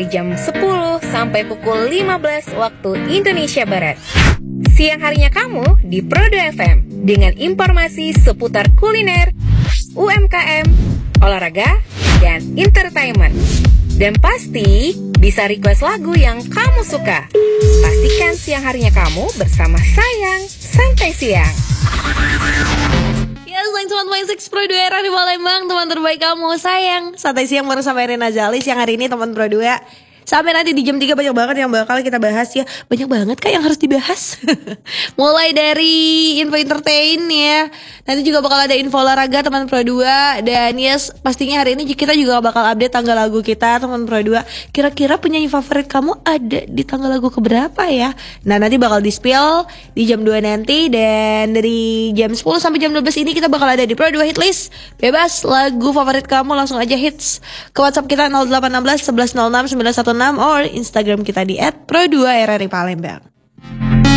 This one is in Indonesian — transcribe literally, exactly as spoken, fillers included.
jam sepuluh sampai pukul lima belas waktu Indonesia Barat. Siang harinya kamu di Pro dua F M dengan informasi seputar kuliner, U M K M, olahraga, dan entertainment. Dan pasti bisa request lagu yang kamu suka. Pastikan siang harinya kamu bersama Sayang Santai Siang. Ya, selain sembilan koma enam Pro dua era di Palembang, teman terbaik kamu Sayang Santai Siang bareng sama Irina Zali. Siang hari ini teman Pro dua sampai nanti di jam tiga banyak banget yang bakal kita bahas ya. Banyak banget kak yang harus dibahas. Mulai dari info entertain ya. Nanti juga bakal ada info olahraga teman Pro dua. Dan yes, pastinya hari ini kita juga bakal update tanggal lagu kita teman Pro dua. Kira-kira penyanyi favorit kamu ada di tanggal lagu keberapa ya? Nah nanti bakal di-spill di jam dua nanti. Dan dari jam sepuluh sampai jam dua belas ini kita bakal ada di Pro dua Hitlist. Bebas lagu favorit kamu langsung aja hits ke WhatsApp kita nol delapan satu enam satu satu nol enam sembilan satu enam or Instagram kita di et pro dua r r i Palembang.